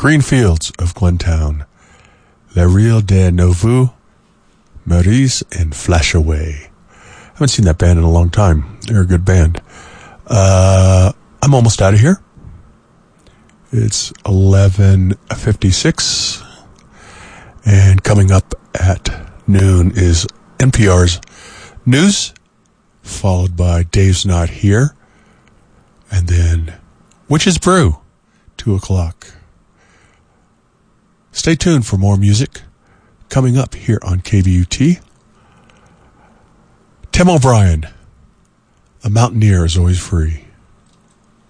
Green Fields of Glentown, La Real de Nouveau, Maurice, and Flash Away. I haven't seen that band in a long time. They're a good band. I'm almost out of here. It's 11:56, and coming up at noon is NPR's news, followed by Dave's Not Here, and then Witch's Brew, 2 o'clock. Stay tuned for more music coming up here on KBUT. Tim O'Brien, A Mountaineer is Always Free.